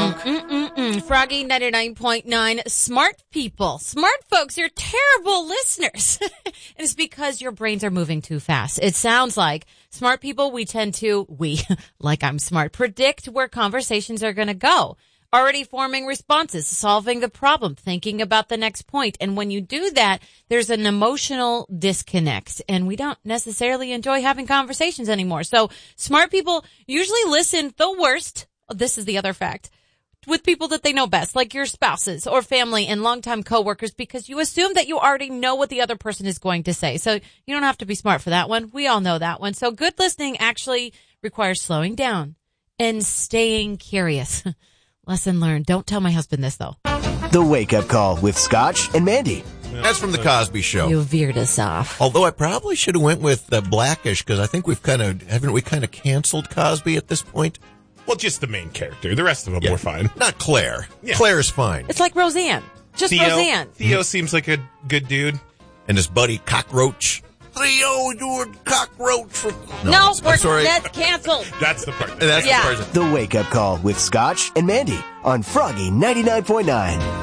Froggy 99.9. Smart people. Smart folks, you're terrible listeners. And it's because your brains are moving too fast. It sounds like smart people, we tend to, like I'm smart, predict where conversations are going to go. Already forming responses, solving the problem, thinking about the next point. And when you do that, there's an emotional disconnect. And we don't necessarily enjoy having conversations anymore. So smart people usually listen the worst. This is the other fact. With people that they know best, like your spouses or family and longtime coworkers, because you assume that you already know what the other person is going to say. So you don't have to be smart for that one. We all know that one. So good listening actually requires slowing down and staying curious. Lesson learned. Don't tell my husband this, though. The Wake Up Call with Scotch and Mandy. That's from The Cosby Show. You veered us off. Although I probably should have went with Blackish, because I think haven't we canceled Cosby at this point? Well, just the main character. The rest of them were fine. Not Claire. Yeah. Claire's fine. It's like Roseanne. Just Roseanne. Theo seems like a good dude. And his buddy Cockroach. Theo, you're Cockroach. No, sorry. That's canceled. That's the part. That's the part. The Wake Up Call with Scotch and Mandy on Froggy 99.9.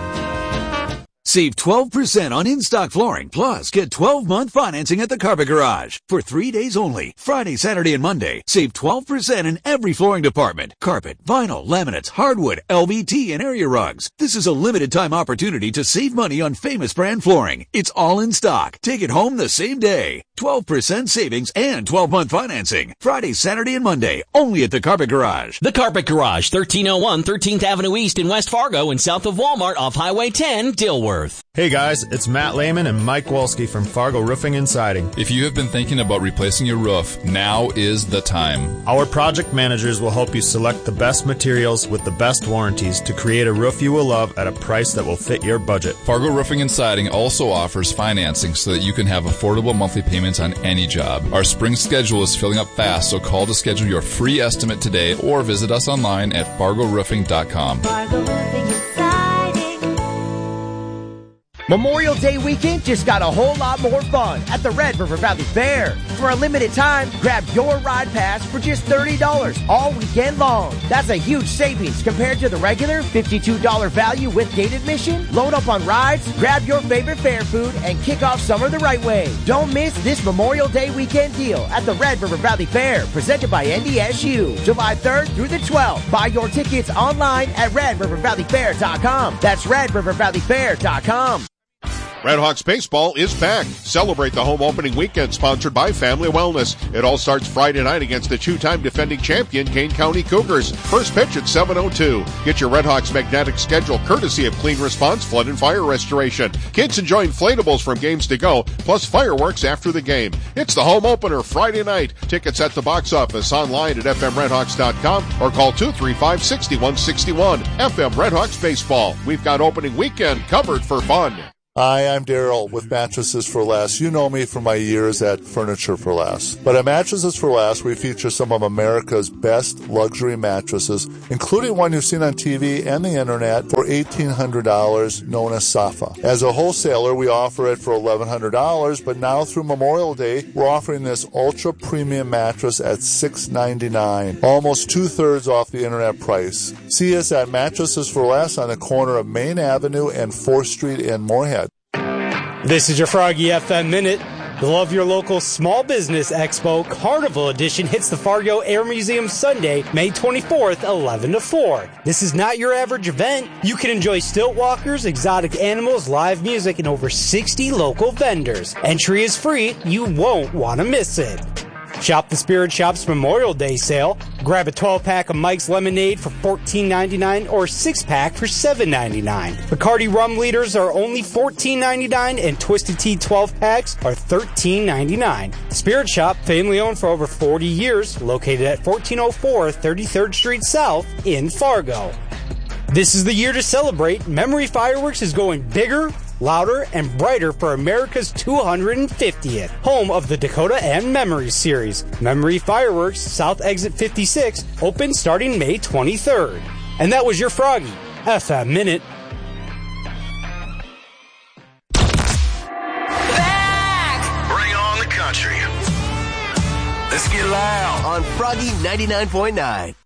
Save 12% on in-stock flooring, plus get 12-month financing at the Carpet Garage. For 3 days only, Friday, Saturday, and Monday, save 12% in every flooring department. Carpet, vinyl, laminates, hardwood, LVT, and area rugs. This is a limited-time opportunity to save money on famous brand flooring. It's all in stock. Take it home the same day. 12% savings and 12-month financing. Friday, Saturday, and Monday, only at the Carpet Garage. The Carpet Garage, 1301 13th Avenue East in West Fargo and south of Walmart off Highway 10, Dilworth. Hey guys, it's Matt Lehman and Mike Wolski from Fargo Roofing and Siding. If you have been thinking about replacing your roof, now is the time. Our project managers will help you select the best materials with the best warranties to create a roof you will love at a price that will fit your budget. Fargo Roofing and Siding also offers financing so that you can have affordable monthly payments on any job. Our spring schedule is filling up fast, so call to schedule your free estimate today or visit us online at fargoroofing.com. Fargo Roofing and Siding. Memorial Day weekend just got a whole lot more fun at the Red River Valley Fair. For a limited time, grab your ride pass for just $30 all weekend long. That's a huge savings compared to the regular $52 value with gate admission. Load up on rides, grab your favorite fair food, and kick off summer the right way. Don't miss this Memorial Day weekend deal at the Red River Valley Fair, presented by NDSU, July 3rd through the 12th. Buy your tickets online at RedRiverValleyFair.com. That's RedRiverValleyFair.com. Redhawks Baseball is back. Celebrate the home opening weekend sponsored by Family Wellness. It all starts Friday night against the two-time defending champion Kane County Cougars. First pitch at 7:02. Get your Redhawks magnetic schedule courtesy of Clean Response Flood and Fire Restoration. Kids enjoy inflatables from games to go, plus fireworks after the game. It's the home opener Friday night. Tickets at the box office, online at fmredhawks.com or call 235-6161. FM Redhawks Baseball. We've got opening weekend covered for fun. Hi, I'm Daryl with Mattresses for Less. You know me from my years at Furniture for Less. But at Mattresses for Less, we feature some of America's best luxury mattresses, including one you've seen on TV and the internet for $1,800, known as Safa. As a wholesaler, we offer it for $1,100, but now through Memorial Day, we're offering this ultra premium mattress at $699, almost 2/3 off the internet price. See us at Mattresses for Less on the corner of Main Avenue and 4th Street in Moorhead. This is your Froggy FM Minute. The Love Your Local Small Business Expo Carnival Edition hits the Fargo Air Museum Sunday, May 24th, 11 to 4. This is not your average event. You can enjoy stilt walkers, exotic animals, live music, and over 60 local vendors. Entry is free. You won't want to miss it. Shop the Spirit Shop's Memorial Day sale. Grab a 12-pack of Mike's Lemonade for $14.99 or a 6-pack for $7.99. Bacardi Rum Liters are only $14.99 and Twisted Tea 12-packs are $13.99. Spirit Shop, family-owned for over 40 years, located at 1404 33rd Street South in Fargo. This is the year to celebrate. Memory Fireworks is going bigger, louder, and brighter for America's 250th, home of the Dakota and Memories series. Memory Fireworks, South Exit 56, open starting May 23rd. And that was your Froggy FM Minute. Back! Bring on the country. Let's get loud On Froggy 99.9.